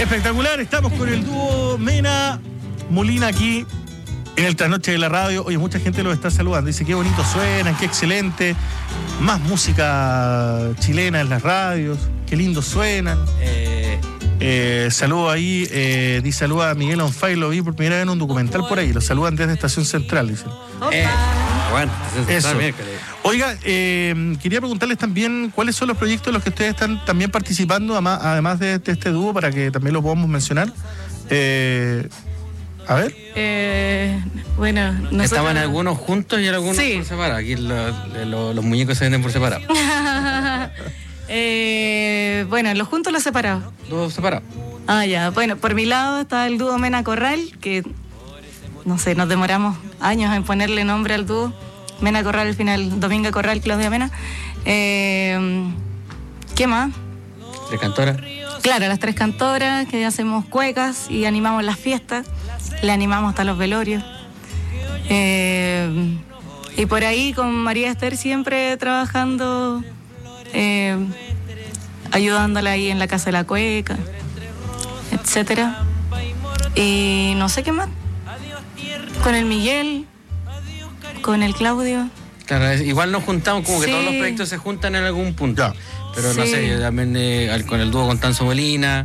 Espectacular, estamos con el dúo Mena Molina aquí en el Trasnoche de la Radio. Oye, mucha gente los está saludando, dice qué bonito suenan, qué excelente, más música chilena en las radios, qué lindo suenan. Saludo ahí, dice saluda a Miguel Onfay, lo vi por primera vez en un documental por ahí, lo saludan desde Estación Central, dicen. Bueno, eso. Oiga, quería preguntarles también cuáles son los proyectos en los que ustedes están también participando, además de este dúo, para que también lo podamos mencionar. A ver. Bueno, nosotros... Estaban algunos juntos y algunos por separado. Aquí los muñecos se venden por separado. Bueno, los juntos, los separados. Los separados. Ah, ya. Bueno, por mi lado está el dúo Mena Corral, que no sé, nos demoramos años en ponerle nombre al dúo. Mena Corral al final, Dominga Corral, Claudia Mena. ¿Qué más? ¿Tres cantoras? Claro, las tres cantoras, que hacemos cuecas y animamos las fiestas. Le animamos hasta los velorios. Y por ahí con María Esther siempre trabajando, ayudándola ahí en la Casa de la Cueca, etcétera. Y no sé qué más. Con el Miguel, con el Claudio. Claro, igual nos juntamos, como que todos los proyectos se juntan en algún punto. Ya. Pero no sé, yo también con el dúo con Tanzo Molina,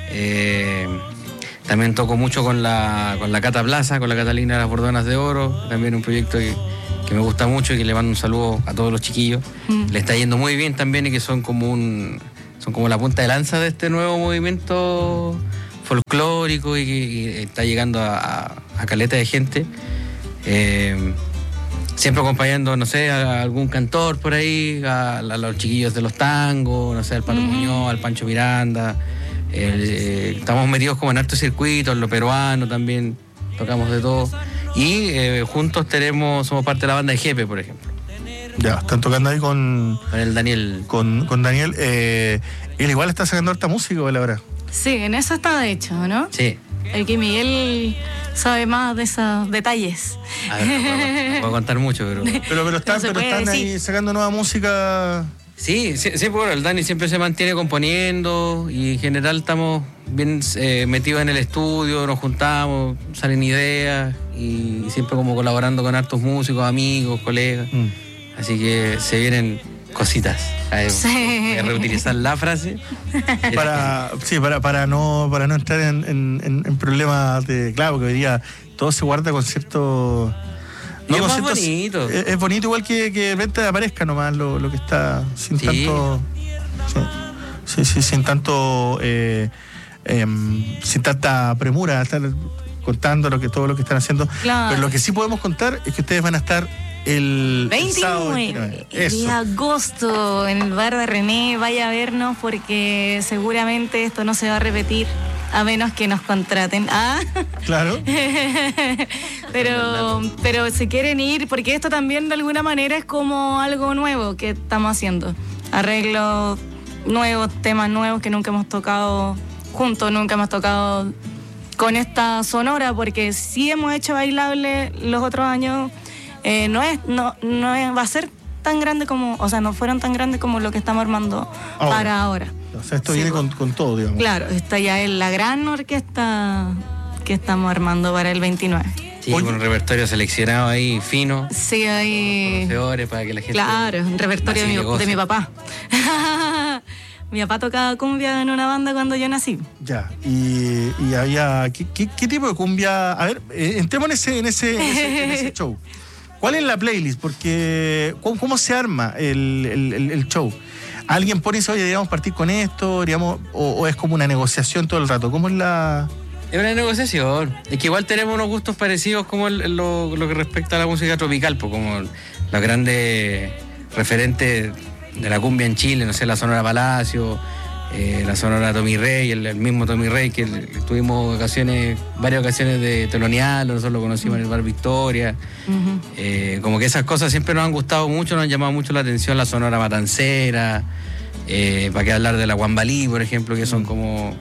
también toco mucho con la Cata Plaza, con la Catalina de las Bordonas de Oro, también un proyecto que me gusta mucho y que le mando un saludo a todos los chiquillos. Le está yendo muy bien también y que son como la punta de lanza de este nuevo movimiento folclórico y que está llegando a caleta de gente. Siempre acompañando, no sé, a algún cantor por ahí, a los chiquillos de los tangos, no sé, al Pato Muñoz, al Pancho Miranda. Estamos metidos como en harto circuito, en lo peruano también, tocamos de todo. Y juntos somos parte de la banda de Jepe, por ejemplo. Ya, están tocando ahí con el Daniel. Con Daniel. Él igual está sacando harta música, ¿vale? Ahora. Sí, en eso está de hecho, ¿no? Sí. El que Miguel sabe más de esos detalles. A ver, no puedo contar mucho, pero están ahí sacando nueva música. Sí, bueno, el Dani siempre se mantiene componiendo y en general estamos bien metidos en el estudio, nos juntamos, salen ideas y siempre como colaborando con hartos músicos, amigos, colegas. Así que se vienen cositas. Voy a reutilizar la frase. para no entrar en problemas de... Claro, porque hoy día todo se guarda con cierto... No, es más bonito. Es bonito igual que de repente aparezca nomás lo que está sin tanto... sin tanto... sin tanta premura, estar contando todo lo que están haciendo. Claro. Pero lo que sí podemos contar es que ustedes van a estar el 29 de agosto en el bar de René. Vaya a vernos porque seguramente esto no se va a repetir a menos que nos contraten. Claro. pero si quieren ir, porque esto también de alguna manera es como algo nuevo que estamos haciendo, arreglos nuevos, temas nuevos que nunca hemos tocado juntos, nunca hemos tocado con esta sonora, porque sí hemos hecho bailable los otros años. No va a ser tan grande como, o sea, no fueron tan grandes como lo que estamos armando para ahora. O sea, esto viene con todo, digamos. Claro, esta ya es la gran orquesta que estamos armando para el 29. Sí, con un repertorio seleccionado ahí, fino. Sí, ahí. Conocedores para que la gente... Claro, un repertorio de mi papá. Mi papá tocaba cumbia en una banda cuando yo nací. Ya, y había... ¿Qué tipo de cumbia? A ver, entremos en ese show. ¿Cuál es la playlist? Porque, ¿cómo se arma el show? ¿Alguien pone eso, oye, deberíamos partir con esto, digamos, o es como una negociación todo el rato? ¿Cómo es la...? Es una negociación. Es que igual tenemos unos gustos parecidos como lo que respecta a la música tropical, pues como los grandes referentes de la cumbia en Chile, no sé, la Sonora Palacio, la Sonora Tommy Rey, el mismo Tommy Rey, que tuvimos varias ocasiones de telonear, nosotros lo conocimos en el Bar Victoria. Como que esas cosas siempre nos han gustado mucho, nos han llamado mucho la atención, la Sonora Matancera, para qué hablar de la Guambalí, por ejemplo, que son como...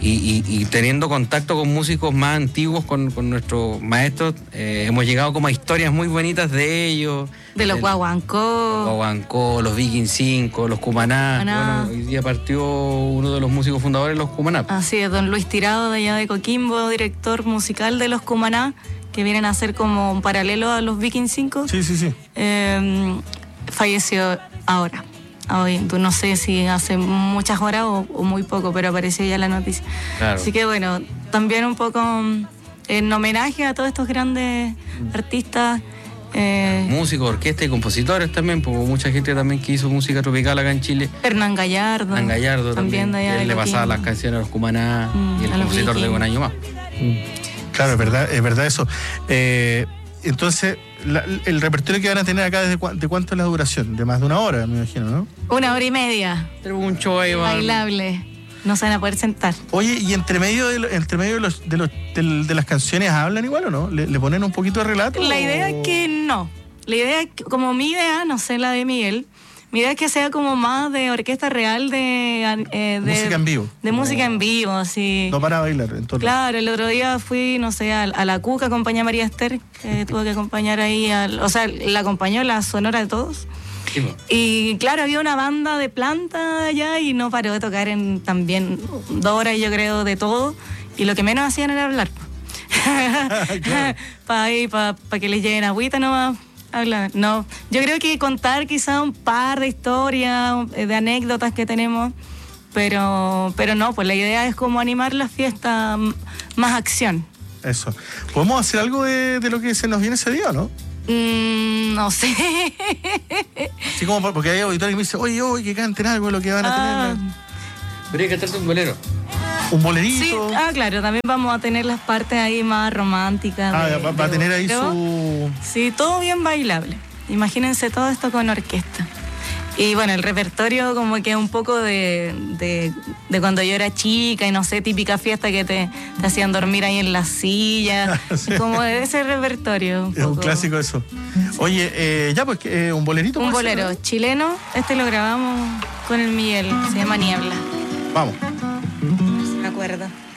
Y teniendo contacto con músicos más antiguos, con nuestros maestros, hemos llegado como a historias muy bonitas de ellos. De los guaguancó, los Viking 5, los Cumaná. Bueno, hoy día partió uno de los músicos fundadores de los Cumaná. Así es, don Luis Tirado de allá de Coquimbo, director musical de los Cumaná, que vienen a ser como un paralelo a los Viking 5. Sí. Falleció ahora. Hoy, no sé si hace muchas horas o muy poco, pero apareció ya la noticia. Claro. Así que bueno, también un poco en homenaje a todos estos grandes artistas. Músicos, orquestas y compositores también, porque mucha gente también que hizo música tropical acá en Chile. Hernán Gallardo. También de allá de él le pasaba las canciones a los Cumaná y el compositor de Un Año Más. Claro, es verdad eso. Entonces, el repertorio que van a tener acá, ¿de cuánto es la duración? De más de 1 hora, me imagino, ¿no? 1 hora y media. Tenemos un show ahí, bailable. No se van a poder sentar. Oye, ¿y entre medio de las canciones hablan igual o no? ¿Le ponen un poquito de relato? La idea es que no. La idea es que, como mi idea, no sé la de Miguel, mi idea es que sea como más de orquesta real, de música en vivo. De música en vivo, así. No para bailar, entonces. Claro, el otro día fui, no sé, a la Cuca, acompañé a María Esther, que tuvo que acompañar ahí, la acompañó la Sonora de Todos. Sí. Y claro, había una banda de planta allá y no paró de tocar en también 2 horas, yo creo, de todo. Y lo que menos hacían era hablar. Para que les lleguen agüita nomás. Hablar. No, yo creo que contar quizá un par de historias, de anécdotas que tenemos, pero no, pues la idea es como animar la fiesta, más acción. Eso. ¿Podemos hacer algo de lo que se nos viene ese día, no? No sé. Así como porque hay auditores que me dicen, oye, que canten algo de lo que van a tener. Pero hay que cantarte un bolero. ¿Un bolerito? Sí, claro, también vamos a tener las partes ahí más románticas. Va a tener ahí su... Sí, todo bien bailable. Imagínense todo esto con orquesta. Y bueno, el repertorio como que un poco de cuando yo era chica y no sé, típica fiesta que te hacían dormir ahí en la silla. Sí. Como de ese repertorio. Es un clásico eso. Oye, ya pues, un bolerito. Un bolero chileno, lo grabamos con el Miguel, se llama Niebla. Vamos. Me acuerdo.